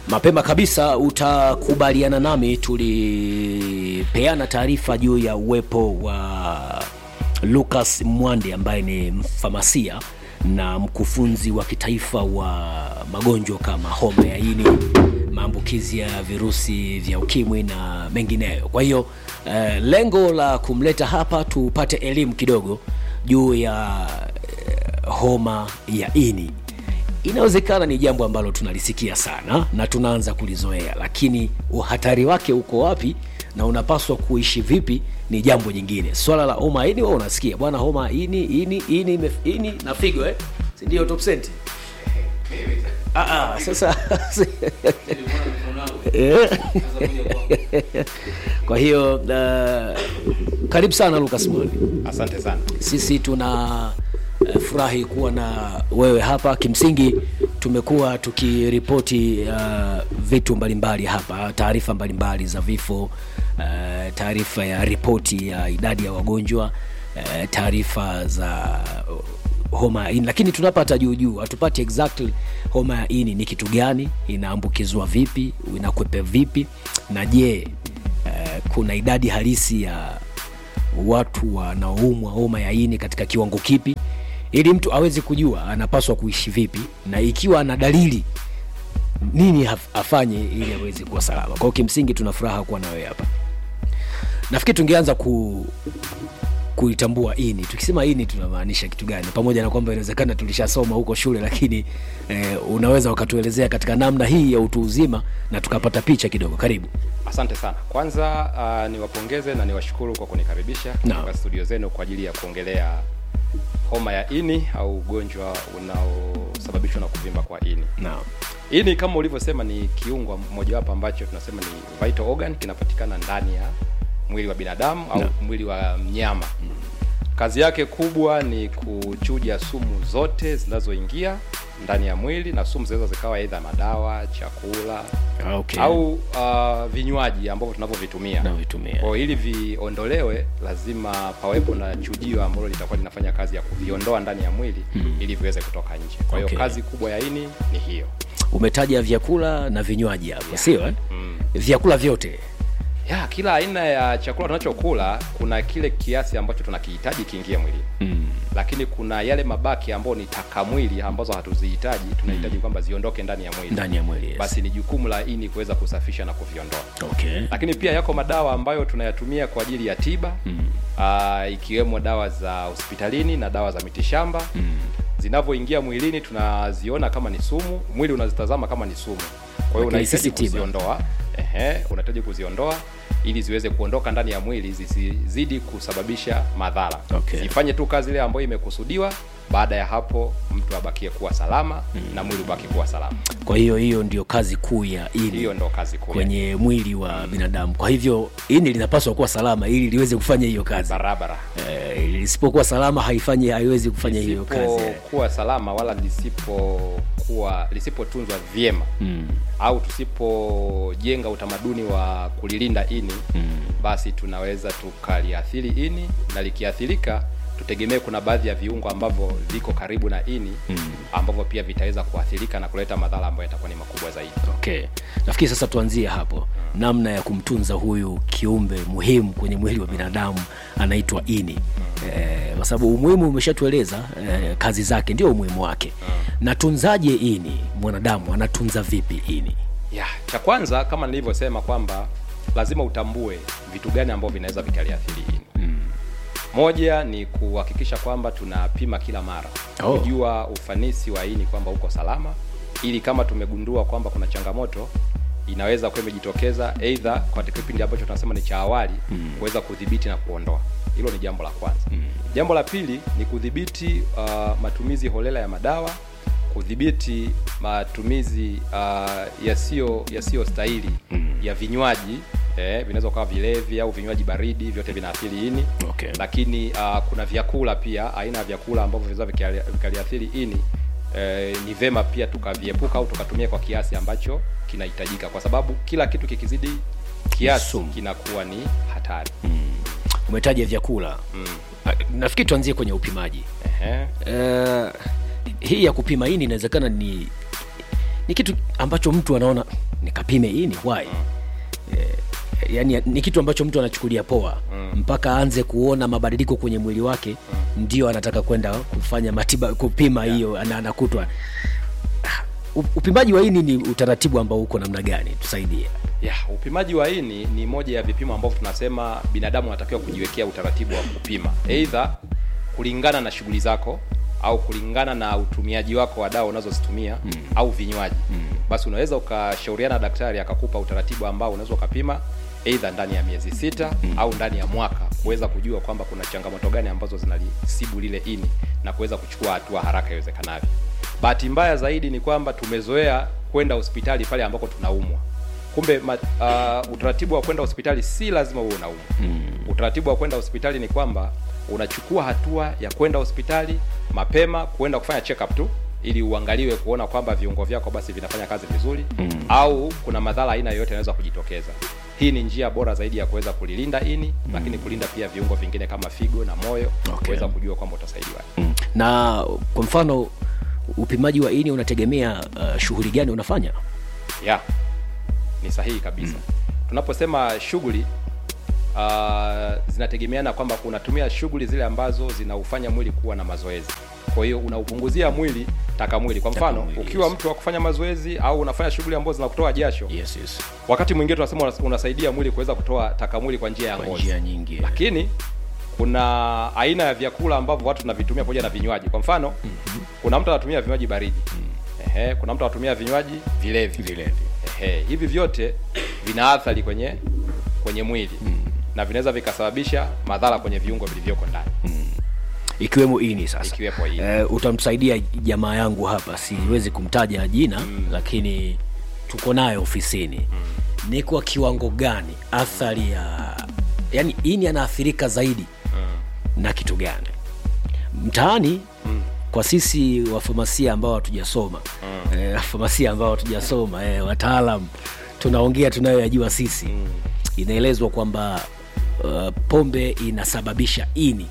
Mapema kabisa utakubaliana nami, tulipeana taarifa juu ya uwepo wa Lucas Mwande ambaye ni mfamasia na mkufunzi wa kitaifa wa magonjwa kama homa ya ini, maambukizi ya virusi vya ukimwi na mengineyo. Kwa hiyo lengo la kumleta hapa tupate elimu kidogo juu ya homa ya ini. Inawezekana ni jambo ambalo tunalisikia sana na tunaanza kulizoea, lakini uhatari wake uko wapi na unapaswa kuishi vipi ni jambo jingine. Swala la homa ini, wewe unasikia bwana, homa ini na figo si ndio top cent? Sasa kwa hiyo karibu sana Lucas Mwande. Asante sana. Sisi tuna furahi kuwa na wewe hapa. Kimsingi tumekuwa tukiripoti vitu mbalimbali hapa, taarifa mbalimbali za vifo, taarifa ya ripoti ya idadi ya wagonjwa, taarifa za homa ya ini, lakini tunapata juu hatupati exactly homa ya ini ni kitu gani, inaambukizwa vipi, inakwepe vipi, na je kuna idadi halisi ya watu wanaoumwa homa ya ini katika kiwango kipi, ili mtu aweze kujua anapaswa kuishi vipi, na ikiwa ana dalili nini afanye ili aweze kuwa salama. Kwa hiyo kimsingi tuna furaha kuwa na wewe hapa. Nafikiri tungeanza kuitambua ini. Tukisema ini tunamaanisha kitu gani? Pamoja na kwamba inawezekana tulishasoma huko shule, lakini unaweza ukatuelezea katika namna hii ya utu uzima na tukapata picha kidogo. Karibu. Asante sana. Kwanza niwapongeze na niwashukuru kwa kunikaribisha katika studio zenu kwa ajili ya kuongelea homa ya ini au ugonjwa unaosababishwa na kuvimba kwa ini. Naam. Ini kama ulivyosema ni kiungo mojawapo ambacho tunasema ni vital organ, kinapatikana ndani ya mwili wa binadamu au mwili wa mnyama. Kazi yake kubwa ni kuchuja sumu zote zinazoingia ndani ya mwili, na sumu zinaweza zikawa aidha madawa, chakula, au vinywaji ambavyo tunavyovitumia. Kwa ili viondolewe lazima pawepo na chujio ambalo litakuwa linafanya kazi ya kuviondoa ndani ya mwili ili viweze kutoka nje. Kwa hiyo kazi kubwa ya ini ni hiyo. Umetaja vyakula na vinywaji hapo, sio Vyakula vyote. Kila aina ya chakula tunachokula kuna kile kiasi ambacho tunakihitaji kiingie mwilini. Lakini kuna yale mabaki ambayo ni taka mwili ambazo hatuzihitaji, tunahitaji kwamba ziondoke ndani ya mwili. Yes. Basi ni jukumu la ini kuweza kusafisha na kuviondoa. Lakini pia yako madawa ambayo tunayatumia kwa ajili ya tiba, ikiwemo dawa za hospitalini na dawa za mitishamba. Zinavyoingia mwilini tunaziona kama ni sumu, mwili unazitazama kama ni sumu. Kwa hiyo unahitaji kuziondoa. Unahitaji kuziondoa ili ziweze kuondoka ndani ya mwili, zisizidi kusababisha madhara. Zifanye tu kazi ile ambayo imekusudiwa. Baada ya hapo mtu abakie kuwa salama na mwili ubaki kuwa salama. Kwa hiyo ndio kazi kuu ya ini. Hiyo ndio kazi kuu kwenye mwili wa binadamu. Kwa hivyo ini linapaswa kuwa salama ili liweze kufanya hiyo kazi. Barabara. Lisipokuwa salama haiwezi kufanya hiyo kazi. Kuwa salama wala lisipotunzwa vyema au tusipojenga utamaduni wa kulilinda ini, basi tunaweza tukaliathiri ini, na likiathirika tutegemee kuna baadhi ya viungo ambavyo viko karibu na ini ambavyo pia vitaweza kuathirika na kuleta madhara ambayo yatakuwa ni makubwa zaidi. Nafikiri sasa tuanzie hapo. Namna ya kumtunza huyu kiumbe muhimu kwenye mwili wa binadamu anaitwa ini. Kwa sababu umuhimu umeshatueleza, kazi zake ndio umuhimu wake. Natunzaje ini? Mwanadamu anatunza vipi ini? Cha kwanza kama nilivyosema kwamba lazima utambue vitu gani ambavyo vinaweza vikaliathiri ini. Moja ni kuhakikisha kwamba tunapima kila mara, kujua ufanisi wa ini kwamba uko salama, ili kama tumegundua kwamba kuna changamoto inaweza kuwa imejitokeza aidha kwa kipindi ambacho tunasema ni cha awali, kuweza kudhibiti na kuondoa. Hilo ni jambo la kwanza. Jambo la pili ni kudhibiti matumizi holela ya madawa, kudhibiti matumizi yasiyo stahili ya vinywaji. Vinaweza kuwa vilevi au vinywaji baridi, vyote vinaathiri ini. Lakini kuna vyakula pia, aina ya vyakula ambavyo vinaweza vikaliathiri ini. Ni vema pia tukaviepuka au tukatumia kwa kiasi ambacho kinahitajika, kwa sababu kila kitu kikizidi kiasi kinakuwa ni hatari. Umetaja vyakula. Nafikiri tuanzie kwenye upimaji. Hii ya kupima ini inawezekana ni ni kitu ambacho mtu anaona nikapime ini why. Yani ni kitu ambacho mtu anachukulia poa mpaka aanze kuona mabadiliko kwenye mwili wake ndio anataka kwenda kufanya kupima hiyo anakutwa. Upimaji wa ini ni utaratibu ambao uko namna gani? Tusaidie. Upimaji wa ini ni moja ya vipimo ambavyo tunasema binadamu anatakiwa kujiwekea utaratibu wa kupima, either kulingana na shughuli zako au kulingana na utumiaji wako wa dawa unazozitumia au vinywaji. Basi unaweza ukashauriana na daktari akakupa utaratibu ambao unaweza ukapima either ndani ya miezi 6 au ndani ya mwaka kuweza kujua kwamba kuna changamoto gani ambazo zinalisibu lile ini na kuweza kuchukua hatua haraka iwezekanavyo. Bahati mbaya zaidi ni kwamba tumezoea kwenda hospitali pale ambako tunaumwa. Kumbe utaratibu wa kwenda hospitali si lazima uwe unaumwa. Utaratibu wa kwenda hospitali ni kwamba unachukua hatua ya kwenda hospitali mapema, kwenda kufanya check up tu ili uangaliwe kuona kwamba viungo vyako basi vinafanya kazi vizuri au kuna madhara aina yoyote yanaweza kujitokeza. Hii ni njia bora zaidi ya kuweza kulilinda ini, lakini kulinda pia viungo vingine kama figo na moyo, kuweza kujua kwamba utasaidiwa. Na kwa mfano upimaji wa ini unategemea shughuli gani unafanya? Ni sahihi kabisa. Tunaposema shughuli zinategemeana kwamba unatumia shughuli zile ambazo zinaufanya mwili kuwa na mazoezi. Kwa hiyo unaupunguzia mwili taka mwili. Kwa mfano, ukiwa mtu wa kufanya mazoezi au unafanya shughuli ambazo zinakutoa jasho. Wakati mwingine tunasema unasaidia mwili kuweza kutoa taka mwili kwa njia ya ngozi. Lakini kuna aina ya vyakula ambavyo watu tunavitumia pamoja na vinywaji. Kwa mfano, kuna mtu anatumia vinywaji baridi. Kuna mtu anatumia vinywaji vilevi. Hivi vyote vina athari kwenye mwili na vinaweza vikasababisha madhara kwenye viungo vilivyoko ndani. Ikiwemo ini sasa. Ikiwepo ini. Utamsaidia jamaa yangu hapa, siwezi kumtaja jina lakini tuko naye ofisini. Ni kwa kiwango gani athari ya yani ini anaathirika zaidi na kitu gani? Mtaani kwa sisi wa famasia ambao hatujasoma, famasia ambao hatujasoma, wataalamu tunaongea tunayoyajua sisi. Inaelezwa kwamba pombe inasababisha ini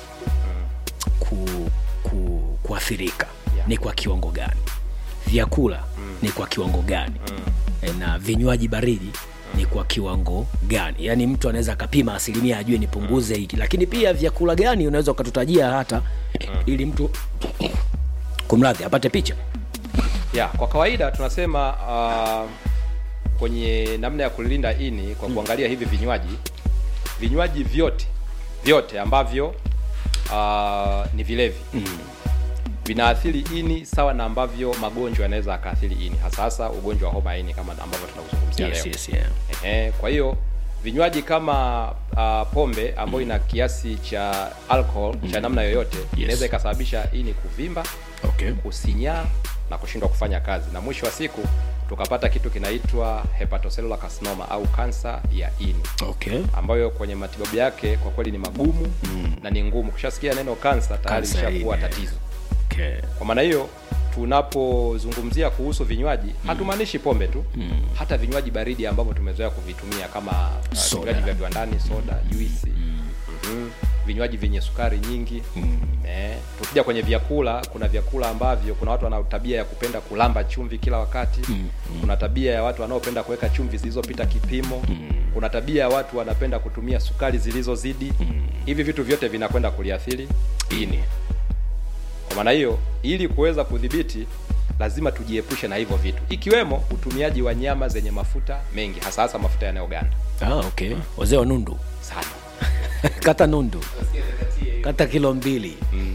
kuathirika. Ni kwa kiwango gani? Vyakula ni kwa kiwango gani? Na vinywaji baridi ni kwa kiwango gani? Yani mtu anaweza akapima asilimia ajue nipunguze hiki. Lakini pia vyakula gani unaweza ukatutajia hata ili mtu kumradhi apate picha? Kwa kawaida tunasema kwenye namna ya kulinda ini kwa kuangalia hivi vinywaji vyote ambavyo ni vilevi vinaathiri ini sawa na ambavyo magonjwa yanaweza akaathiri ini, hasa ugonjwa wa homa ini kama ambavyo tunazungumzia leo. Kwa hiyo vinywaji kama pombe ambayo ina kiasi cha alcohol cha namna yoyote inaweza ikasababisha ini kuvimba, kusinyaa na kushindwa kufanya kazi, na mwisho wa siku tukapata kitu kinaitwa hepatocellular carcinoma au kansa ya ini. Ambayo kwenye matibabu yake kwa kweli ni magumu na ni ngumu. Kushasikia neno kansa tayari lishakuwa tatizo. Kwa maana hiyo tunapozungumzia kuhusu vinywaji hatumaanishi pombe tu, hata vinywaji baridi ambavyo tumezoea kuvitumia kama vinywaji vya viwandani, soda, juisi, vinywaji vyenye sukari nyingi. Tukija kwenye vyakula, kuna vyakula ambavyo kuna watu wana tabia ya kupenda kulamba chumvi kila wakati. Kuna tabia ya watu wanaopenda kuweka chumvi zilizopita kipimo. Kuna tabia ya watu wanapenda kutumia sukari zilizozidi. Hivi vitu vyote vinakwenda kuliathiri ini. Kwa maana hiyo, ili kuweza kudhibiti lazima tujiepushe na hivyo vitu, ikiwemo utumiaji wa nyama zenye mafuta mengi, hasa mafuta yanayoganda. Wazee wa nundu sana. Kata nundu. Kata kilo 2.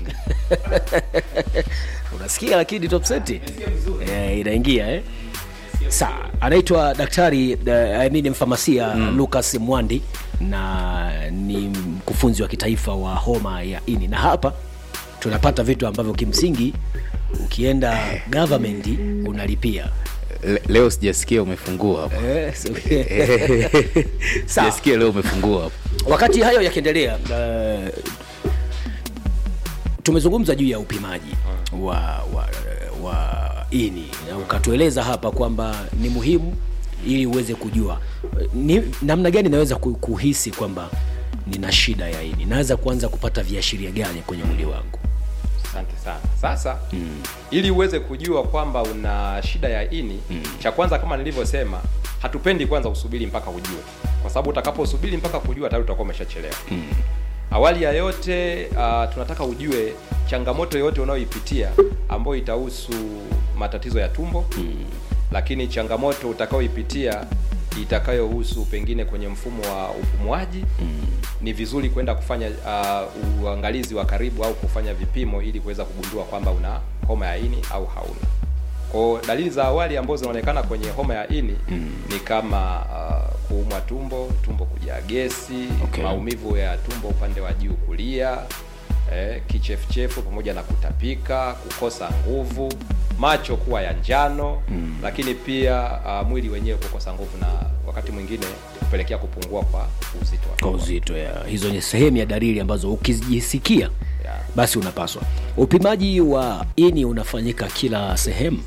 Unasikia lakini top set? Inaingia anaitwa daktari mfamasia Lucas Mwandi na ni mkufunzi wa kitaifa wa homa ya ini. Na hapa tunapata vitu ambavyo kimsingi ukienda government unalipia. Leo sijasikia umefungua hapo. Sijasikia leo umefungua hapo. Wakati hayo yakiendelea, tumezungumza juu ya upimaji wa ini na ukatueleza hapa kwamba ni muhimu ili uweze kujua ni namna gani naweza kuhisi kwamba nina shida ya ini. Naweza kuanza kupata viashiria gani kwenye mwili wangu? Asante sana. Sasa ili uweze kujua kwamba una shida ya ini, cha kwanza kama nilivyosema, hatupendi kwanza usubiri mpaka ujue, kwa sababu utakaposubiri mpaka kujua tayari utakuwa umeshachelewa. Awali ya yote tunataka ujue changamoto yote unayoipitia ambayo itahusu matatizo ya tumbo, lakini changamoto utakayoipitia itakayohusu pengine kwenye mfumo wa upumuaji, ni vizuri kwenda kufanya uangalizi wa karibu au kufanya vipimo ili kuweza kugundua kwamba una homa ya ini au hauna. Kwa dalili za awali ambazo zinaonekana kwenye homa ya ini ni kama kuumwa tumbo kujaa gesi, maumivu ya tumbo upande wa juu kulia, kichefuchefu pamoja na kutapika, kukosa nguvu, macho kuwa ya njano, lakini pia mwili wenyewe kukosa nguvu na wakati mwingine kupelekea kupungua kwa uzito. Hizo ni sehemu ya dalili ambazo ukijisikia basi unapaswa. Upimaji wa ini unafanyika kila sehemu?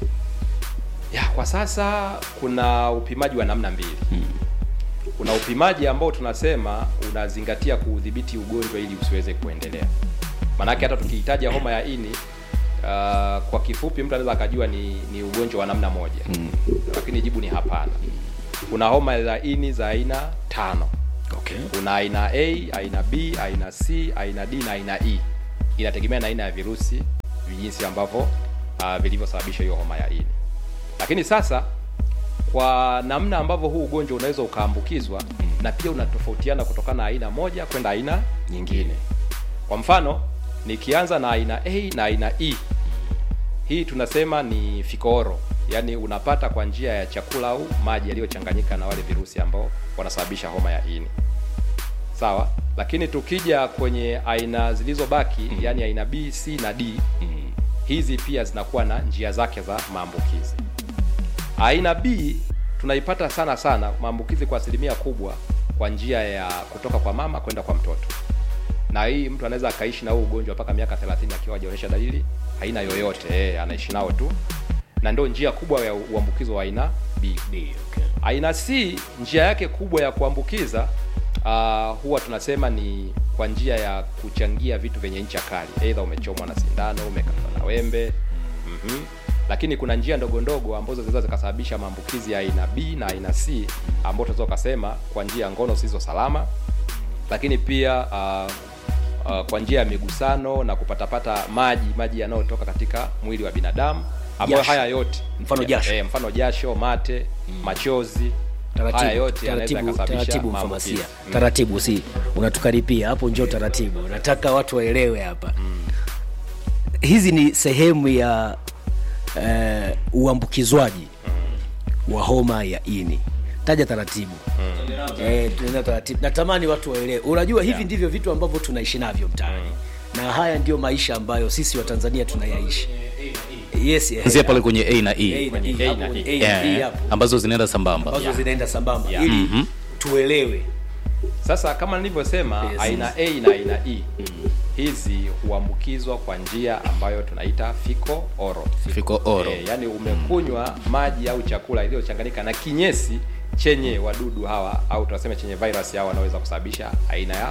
Kwa sasa kuna upimaji wa namna mbili. Kuna upimaji ambao tunasema unazingatia kudhibiti ugonjwa ili usiweze kuendelea. Maana hata tukihitaja homa ya ini kwa kifupi mtu anaweza akajua ni ugonjwa wa namna moja. Lakini jibu ni hapana. Kuna homa za ini za aina 5. Kuna aina A, aina B, aina C, aina D na aina E. Inategemea na aina ya virusi jinsi ambavyo vilivyosababisha hiyo homa ya ini. Lakini sasa kwa namna ambavyo huu ugonjwa unaweza ukaambukizwa na pia unatofautiana kutokana na aina moja kwenda aina nyingine. Kwa mfano, nikianza na aina A na aina E. Hii tunasema ni fikooro, yani unapata kwa njia ya chakula au maji yaliyochanganyika na wale virusi ambao wanasababisha homa ya ini. Sawa? Lakini tukija kwenye aina zilizobaki, yani aina B, C na D, hizi pia zinakuwa na njia zake za maambukizi. Aina B tunaipata sana maambukizi kwa asilimia kubwa kwa njia ya kutoka kwa mama kwenda kwa mtoto. Na hii mtu anaweza akaishi na huu ugonjwa mpaka miaka 30 akiwa hajaonyesha dalili haina yoyote, anaishi nao tu. Na ndio njia kubwa ya uambukizo wa aina B. Aina C njia yake kubwa ya kuambukiza huwa tunasema ni kwa njia ya kuchangia vitu vyenye ncha kali. Aidha umechomwa na sindano, umekatwa na wembe. Lakini kuna njia ndogo ambazo zinaweza zikasababisha maambukizi ya aina B na aina C ambazo tunaweza kusema kwa njia ya ngono zisizo salama. Lakini pia kwa njia ya migusano na kupatapata maji yanayotoka katika mwili wa binadamu, ambayo haya yote mfano jasho, mate, machozi, haya yote yanaweza kusababisha maambukizi. Taratibu si unatukaripia hapo, njoo taratibu. Nataka watu waelewe hapa. Hizi ni sehemu ya uambukizwaji wa homa ya ini. Taja taratibu. Tunaenda taratibu. Natamani watu waelewe. Unajua hivi ndivyo vitu ambavyo tunaishi navyo mtaani. Na haya ndio maisha ambayo sisi wa Tanzania tunayaishi. Nzia pale kwenye A na E. Ambazo zinaenda sambamba. Ili tuelewe. Sasa kama nilivyosema, aina A na aina E hizi huambukizwa kwa njia ambayo tunaita fecal oral. Yani umekunywa maji au chakula iliyochanganyika na kinyesi chenye wadudu hawa au tunasema chenye virus hawa wanaweza kusababisha aina ya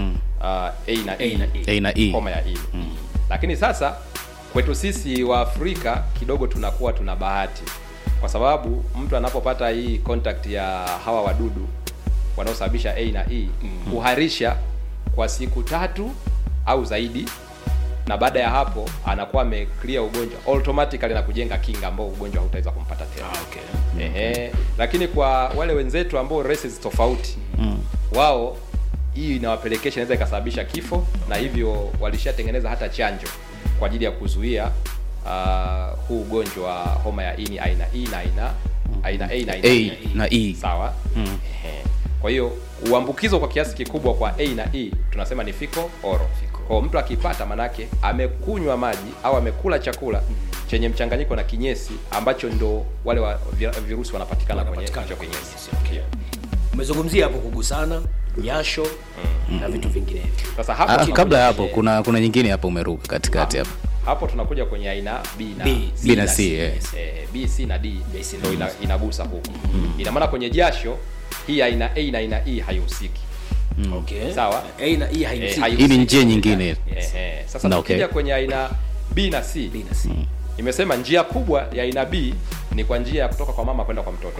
A na E homa ya ini. Lakini sasa kwetu sisi wa Afrika kidogo tunakuwa tuna bahati, kwa sababu mtu anapopata hii contact ya hawa wadudu wanaosababisha A na E kuharisha kwa siku 3 au zaidi, na baada ya hapo anakuwa ameclear ugonjwa automatically na kujenga kinga ambao ugonjwa hautaweza kumpata tena. Lakini kwa wale wenzetu ambao races tofauti, wao hii inawapelekesha, inaweza ikasababisha kifo, na hivyo walishatengeneza hata chanjo kwa ajili ya kuzuia huu ugonjwa wa homa ya ini aina E na aina A na E. Sawa? Kwa hiyo uambukizo kwa kiasi kikubwa kwa A na E tunasema ni fecal oral. Kwa mtu akipata, manake amekunywa maji au amekula chakula chenye mchanganyiko na kinyesi ambacho ndo wale virusi wanapatikana kwenye kinyesi. Umezungumzia hapo kugusana, jasho na vitu vingine. Sasa hapo kabla ya hapo kuna nyingine hapo umeruka katikati hapo. Hapo tunakuja kwenye aina B na C. B, C na D ndio inagusa huko. Ina maana kwenye jasho hii aina A na aina E haihusiki. Sawa? A na E haihusiki. Hii ni njia nyingine. Sasa tukija kwenye aina B na C. Nimesema njia kubwa ya aina B ni kwa njia ya kutoka kwa mama kwenda kwa mtoto.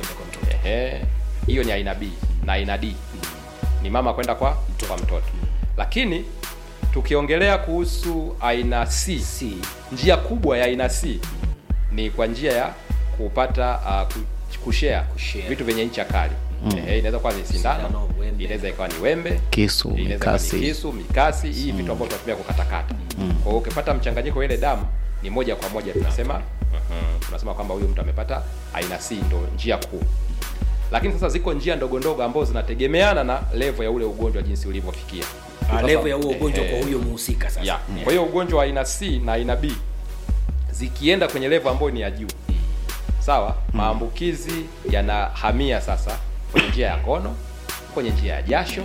Hiyo ni aina B. Na aina D ni mama kwenda kwa mtoto. Lakini tukiongelea kuhusu aina C, njia kubwa ya aina C ni kwa njia ya kupata kushare vitu vyenye ncha kali. Inaweza kuwa ni sindano, inaweza ikawa ni wembe, kisu, mikasi, hii vitu ambavyo tunatumia kukatakata. Kwa hiyo ukipata mchanganyiko ile damu ni moja kwa moja tunasema kwamba huyu mtu amepata aina C, ndo njia kuu. Lakini sasa ziko njia ndogo ndogo ambazo zinategemeana na level ya ule ugonjwa jinsi ulivyofikia. Level ya huo ugonjwa kwa huyo mhusika sasa. Kwa hiyo ugonjwa wa aina C na aina B zikienda kwenye level ambayo ni ya juu, sawa, maambukizi yanahamia sasa kwenye njia ya kono, kwenye njia ya jasho,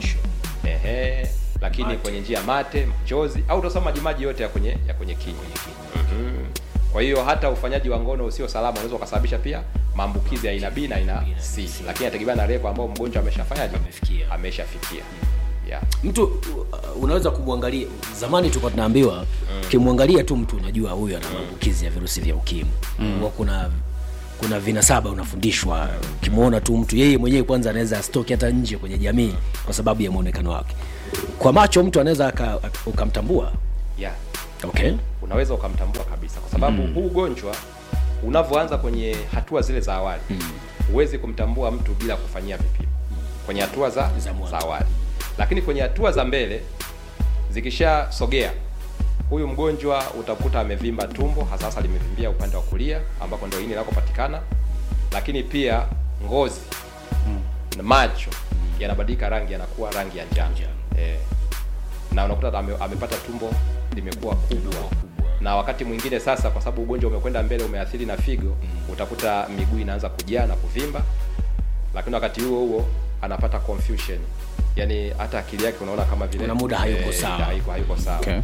lakini mate, kwenye njia mate, machozi au tuseme majimaji yote ya kwenye kinywa. Kwa hiyo hata ufanyaji wa ngono usio salama unaweza kusababisha pia maambukizi ya aina B na aina C, lakini inategemea na level ambayo mgonjwa ameshafikia. Mtu unaweza kumwangalia, zamani tulikuwa tunaambiwa ukimwangalia tu mtu unajua huyu ana maambukizi ya virusi vya ukimwi. Kuna vinasaba unafundishwa, ukimuona tu mtu yeye mwenyewe kwanza anaweza stoki hata nje kwenye jamii kwa sababu ya muonekano wake. Kwa macho mtu anaweza ukamtambua. Okay. Unaweza ukamtambua kabisa kwa sababu huu ugonjwa unavyoanza kwenye hatua zile za awali, huwezi kumtambua mtu bila kufanyia vipimo kwenye hatua za awali. Lakini kwenye hatua za mbele zikishasogea, huyu mgonjwa utakuta amevimba tumbo, hasa limevimbia upande wa kulia ambako ndio ini linakopatikana, lakini pia ngozi na macho yanabadilika rangi, yanakuwa rangi ya njano. Na unakuta amepata tumbo limekuwa kubwa. Na wakati mwingine sasa kwa sababu ugonjwa umekwenda mbele, umeathiri na figo, utakuta miguu inaanza kujaa na kuvimba. Lakini wakati huo anapata confusion. Yaani hata akili yake unaona kama vile kuna muda hayuko sawa. Okay.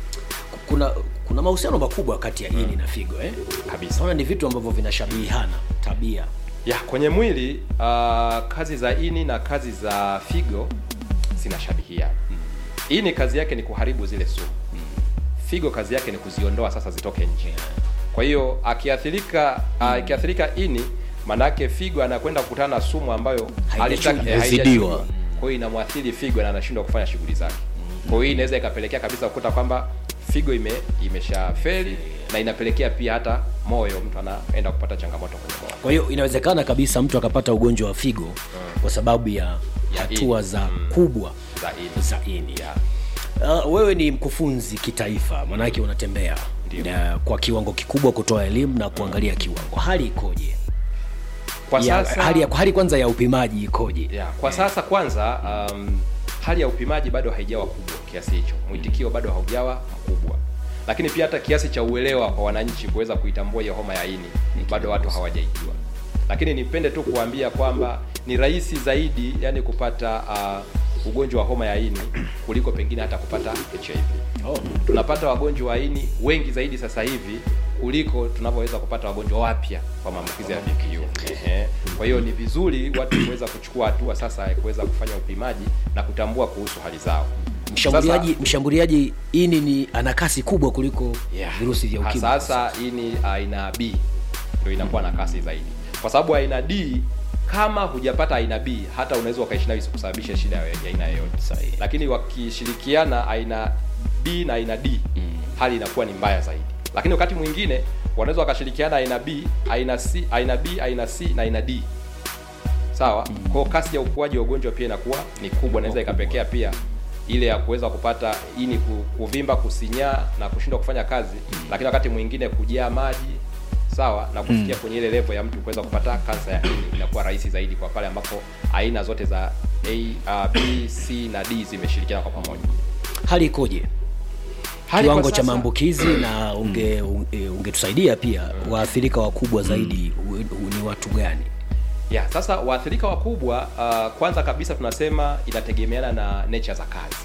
Kuna mahusiano makubwa kati ya ini na figo kabisa. Naona ni vitu ambavyo vinashabihana tabia. Kwenye mwili kazi za ini na kazi za figo zinashabihiana. Ini kazi yake ni kuharibu zile sumu. Figo kazi yake ni kuziondoa sasa zitoke nje. Kwa hiyo akiathirika ini, manake figo anakwenda kukutana na sumu ambayo haijazidiwa. Kwa hiyo inamwathiri figo na anashindwa kufanya shughuli zake. Kwa hiyo inaweza ikapelekea kabisa kukuta kwamba figo imeshafeli, na inapelekea pia hata moyo, mtu anaenda kupata changamoto kwenye moyo. Kwa hiyo inawezekana kabisa mtu akapata ugonjwa wa figo kwa sababu ya hatua za kubwa za ini. Wewe ni mkufunzi kitaifa, maana yake unatembea kwa kiwango kikubwa kutoa elimu na kuangalia kiwango. Hali ikoje kwa sasa? Hali kwanza ya upimaji ikoje? Kwa sasa kwanza hali ya upimaji bado haijawa kubwa kiasi hicho. Mwitikio bado haujawa mkubwa. Lakini pia hata kiasi cha uelewa kwa wananchi kuweza kuitambua hiyo homa ya ini bado watu hawajaijua. Lakini nipende tu kuambia kwamba ni rahisi zaidi kupata ugonjwa wa homa ya ini kuliko pengine hata kupata HIV. Tunapata wagonjwa wa ini wengi zaidi sasa hivi kuliko tunavyoweza kupata wagonjwa wapya kwa maambukizi ya VVU. Kwa hiyo ni vizuri watu kuweza kuchukua hatua sasa ya kuweza kufanya upimaji na kutambua kuhusu hali zao. Mshambuliaji ini ni ana kasi kubwa kuliko virusi vya ukimwi. Sasa ini aina B ndio inakuwa na kasi zaidi. Kwa sababu aina D kama hujapata aina B hata unaweza ukaishi nayo kusababisha shida ya aina yoyote. Lakini wakishirikiana aina B na aina D, hali inakuwa ni mbaya zaidi. Lakini wakati mwingine wanaweza wakashirikiana aina B, aina C, aina B, aina C na aina D. Sawa? Kwa kasi ya ukuaji wa ugonjwa pia inakuwa ni kubwa, inaweza ikapekea pia ile ya kuweza kupata ini kuvimba, kusinyaa na kushindwa kufanya kazi, lakini wakati mwingine kujaa maji, sawa, na kufikia kwenye ile level ya mtu kuweza kupata kansa ya ini inakuwa rahisi zaidi kwa pale ambapo aina zote za A, B, C na D zimeshirikiana kwa pamoja. Hali ikoje? Kiwango cha maambukizi na ungetusaidia pia waathirika wakubwa zaidi ni watu gani? Sasa waathirika wakubwa kwanza kabisa tunasema inategemeana na nature za kazi.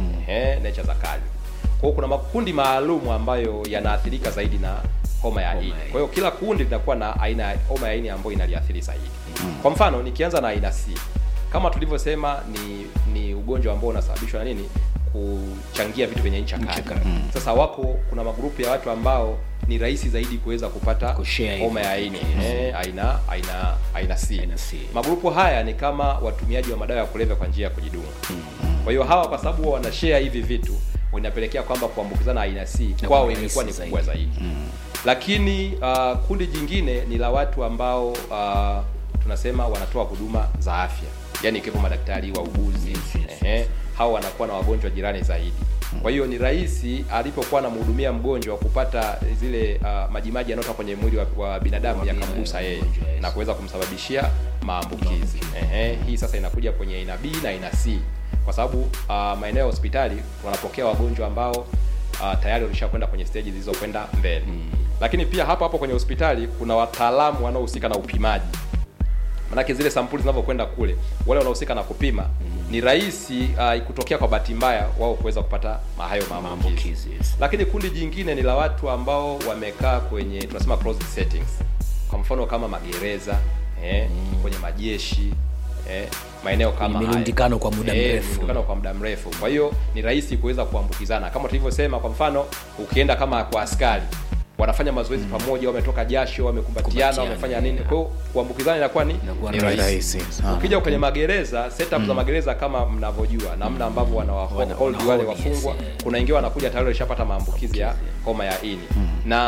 Nature za kazi. Kwa hiyo kuna makundi maalum ambayo yanaathirika zaidi na homa ya ini. Kwa hiyo kila kundi linakuwa na aina ya homa ya ini ambayo inaliathiri zaidi. Kwa mfano nikianza na aina C. Kama tulivyosema ni ugonjwa ambao unasababishwa na nini? kuchangia vitu vyenye ncha kali. Sasa kuna magrupu ya watu ambao ni rahisi zaidi kuweza kupata homa ya ini aina C. Magrupu haya ni kama watumiaji wa madawa ya kulevya kwa njia ya kujidunga. Kwa hiyo hawa kwa sababu wana share hivi vitu inapelekea kwamba kuambukizana aina C kwao imekuwa ni kubwa zaidi. Lakini kundi jingine ni la watu ambao tunasema wanatoa huduma za afya, yani ikiwa madaktari, wauguzi, hao wanakuwa na wagonjwa jirani zaidi. Kwa hiyo ni rahisi alipokuwa anamhudumia mgonjwa kupata zile majimaji yanayotoka kwenye mwili wa binadamu yakamgusa yeye na kuweza kumsababishia maambukizi. Hii sasa inakuja kwenye aina B na aina C, kwa sababu maeneo ya hospitali wanapokea wagonjwa ambao tayari walishakwenda kwenye stage zilizokwenda mbele. Lakini pia hapo kwenye hospitali kuna wataalamu wanaohusika na upimaji. Manake zile sampuli zinavyokwenda kule, wale wanaohusika na kupima ni rahisi kutokea kwa bahati mbaya wao kuweza kupata hayo maambukizi. Lakini kundi jingine ni la watu ambao wamekaa kwenye tunasema closed settings. Kwa mfano kama magereza, kwenye majeshi, maeneo kama haya. Mlundikano kwa muda mrefu. Mlundikano kwa muda mrefu. Kwa hiyo ni rahisi kuweza kuambukizana. Kama tulivyosema, kwa mfano ukienda kama kwa askari, wanafanya mazoezi pamoja, wametoka jasho, wamekumbatiana, wamefanya nini. Kwa hiyo kuambukizana inakuwa ni rahisi. Ukija kwenye magereza, setup za magereza kama mnavyojua, namna ambavyo wanawahold wale wafungwa, kuna wengine wanakuja tayari walishapata maambukizi ya homa ya ini. Na